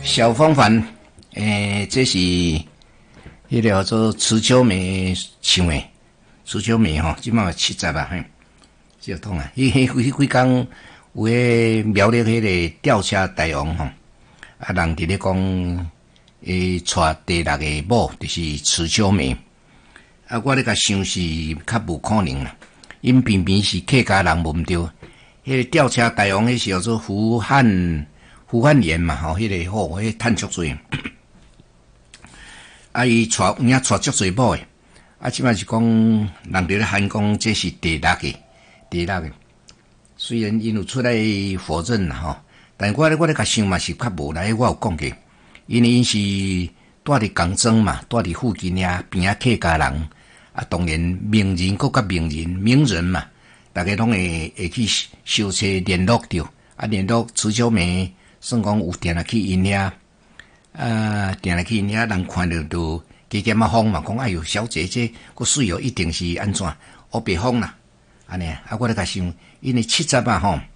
小风帆，这是迄个叫做池秋梅唱的，池秋梅吼，即满70啊，这通啊，几工有迄苗栗迄个吊车大王吼，啊人伫咧讲，带第6个某就是池秋梅，啊我咧甲想是较无可能啦，因偏偏是客家人无毋对，迄个吊车大王迄是叫做胡汉言嘛吼，迄个好，迄趁足侪，啊伊带有影带足侪某诶，啊即摆是讲人伫咧喊讲这是第6个，虽然因有出来否认啦吼，但我咧甲想嘛是较无啦，我有讲过，因为因是住伫港庄嘛，住伫附近遐边仔客家人，啊当然名人搁甲名人嘛，大家拢会去相互联络着，啊联络池秋梅。算讲有定来去因遐，定来去因遐，人看到都加减啊风嘛，讲哎哟，小姐这个水哦，一定是安怎？黑白风啦，安尼啊，我咧甲想，因为70啊吼。